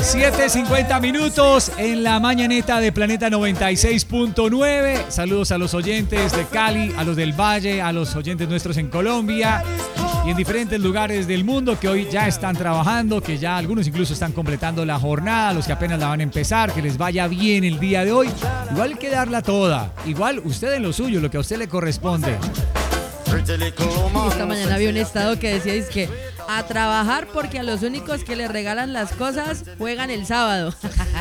7:50 en la mañaneta de Planeta 96.9. Saludos a los oyentes de Cali, a los del Valle, a los oyentes nuestros en Colombia y en diferentes lugares del mundo que hoy ya están trabajando, que ya algunos incluso están completando la jornada, los que apenas la van a empezar, que les vaya bien el día de hoy. Igual hay que darla toda, igual usted en lo suyo, lo que a usted le corresponde. Esta mañana había un estado que decía que a trabajar porque a los únicos que le regalan las cosas juegan el sábado.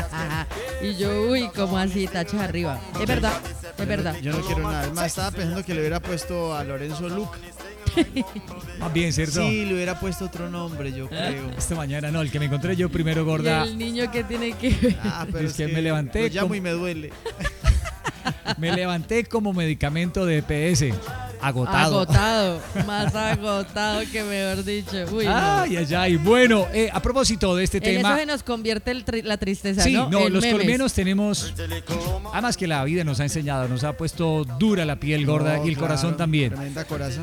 Y yo, uy, ¿cómo así? Tacha arriba. Es verdad, es verdad. Yo no quiero nada. Es más, estaba pensando que le hubiera puesto a Lorenzo Luca. Más bien, ¿cierto? Sí, le hubiera puesto otro nombre, yo creo. Esta mañana no, el que me encontré yo primero, gorda. ¿Y el niño que tiene que ver? Pero es que me levanté. Lo llamo y me duele. Me levanté como medicamento de EPS. Agotado. Agotado, más agotado que mejor dicho. Uy, ay, no. ay, ay. Bueno, a propósito de este tema. En eso se nos convierte la tristeza, sí, ¿no? No, los memes. colombianos tenemos. Además que la vida nos ha enseñado, nos ha puesto dura la piel gorda y el corazón también. Tremenda coraza.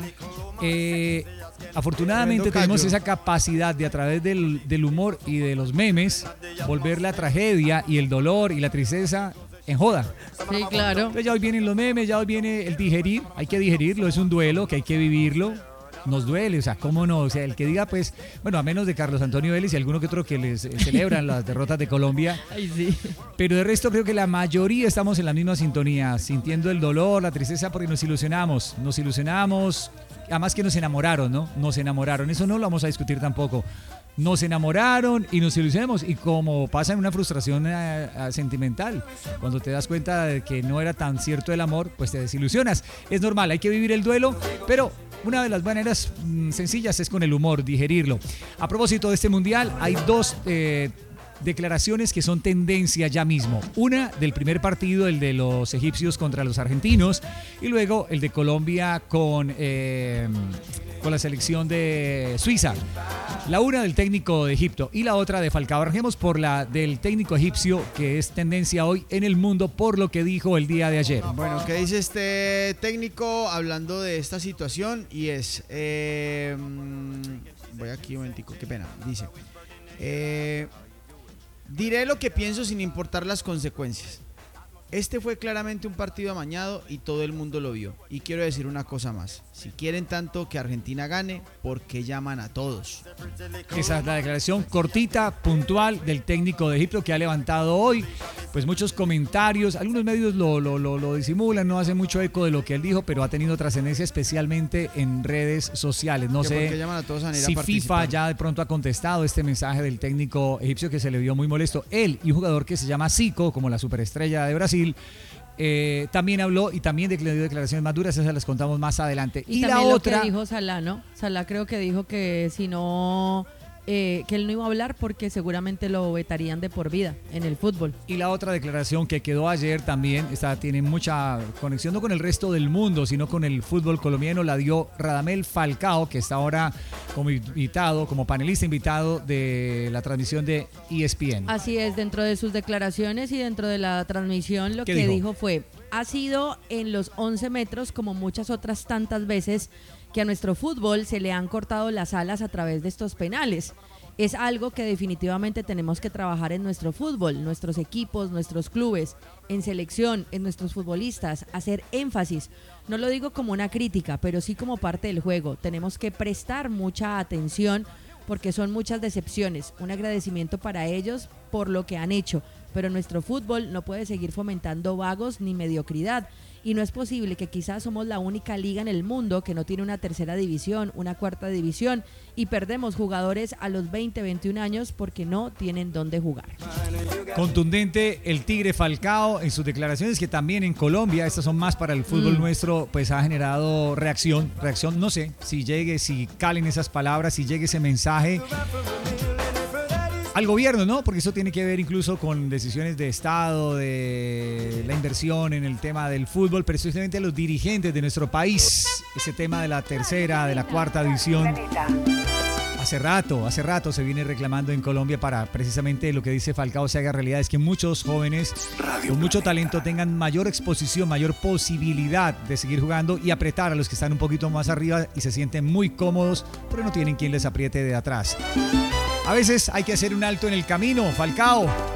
Afortunadamente tenemos esa capacidad de a través del humor y de los memes volver la tragedia y el dolor y la tristeza en joda. Sí, claro. Entonces ya hoy vienen los memes, ya hoy viene el digerir, hay que digerirlo, es un duelo que hay que vivirlo. Nos duele, o sea, cómo no, o sea, el que diga, pues, bueno, a menos de Carlos Antonio Vélez y alguno que otro que les celebran las derrotas de Colombia. Ay, sí. Pero de resto creo que la mayoría estamos en la misma sintonía, sintiendo el dolor, la tristeza, porque nos ilusionamos, además que nos enamoraron, ¿no? Nos enamoraron, eso no lo vamos a discutir tampoco. Nos enamoraron y nos ilusionamos, y como pasa en una frustración sentimental, cuando te das cuenta de que no era tan cierto el amor, pues te desilusionas. Es normal, hay que vivir el duelo, pero una de las maneras sencillas es con el humor, digerirlo. A propósito de este mundial, hay dos declaraciones que son tendencia ya mismo. Una del primer partido, el de los egipcios contra los argentinos, y luego el de Colombia con la selección de Suiza. La una del técnico de Egipto y la otra de Falcao. Arranquemos por la del técnico egipcio, que es tendencia hoy en el mundo por lo que dijo el día de ayer. Bueno, ¿qué dice este técnico hablando de esta situación? Y es, voy aquí un momentico, qué pena. Dice, diré lo que pienso sin importar las consecuencias. Este fue claramente un partido amañado y todo el mundo lo vio. Y quiero decir una cosa más. Si quieren tanto que Argentina gane, ¿por qué llaman a todos? Esa es la declaración cortita, puntual del técnico de Egipto, que ha levantado hoy pues muchos comentarios. Algunos medios lo disimulan, no hacen mucho eco de lo que él dijo, pero ha tenido trascendencia especialmente en redes sociales. No sé si FIFA ya de pronto ha contestado este mensaje del técnico egipcio, que se le vio muy molesto. Él y un jugador que se llama Zico, como la superestrella de Brasil, también habló y también dio declaraciones más duras. Esas las contamos más adelante. Y la otra, lo que dijo Salah, ¿no? Salah creo que dijo que si no, que él no iba a hablar porque seguramente lo vetarían de por vida en el fútbol. Y la otra declaración que quedó ayer también, esta tiene mucha conexión no con el resto del mundo, sino con el fútbol colombiano, la dio Radamel Falcao, que está ahora como invitado, como panelista invitado de la transmisión de ESPN. Así es, dentro de sus declaraciones y dentro de la transmisión, lo que dijo fue: ha sido en los 11 metros, como muchas otras tantas veces, que a nuestro fútbol se le han cortado las alas a través de estos penales. Es algo que definitivamente tenemos que trabajar en nuestro fútbol, nuestros equipos, nuestros clubes, en selección, en nuestros futbolistas, hacer énfasis. No lo digo como una crítica, pero sí como parte del juego. Tenemos que prestar mucha atención porque son muchas decepciones. Un agradecimiento para ellos por lo que han hecho, pero nuestro fútbol no puede seguir fomentando vagos ni mediocridad. Y no es posible que quizás somos la única liga en el mundo que no tiene una tercera división, una cuarta división, y perdemos jugadores a los 20, 21 años porque no tienen dónde jugar. Contundente el Tigre Falcao en sus declaraciones, que también en Colombia, estas son más para el fútbol nuestro, pues ha generado reacción, no sé si calen esas palabras, si llegue ese mensaje al gobierno, ¿no? Porque eso tiene que ver incluso con decisiones de Estado, de la inversión en el tema del fútbol, pero especialmente a los dirigentes de nuestro país. Ese tema de la tercera, de la cuarta división. Hace rato se viene reclamando en Colombia para precisamente lo que dice Falcao se haga realidad, es que muchos jóvenes con mucho talento tengan mayor exposición, mayor posibilidad de seguir jugando y apretar a los que están un poquito más arriba y se sienten muy cómodos, pero no tienen quien les apriete de atrás. A veces hay que hacer un alto en el camino, Falcao.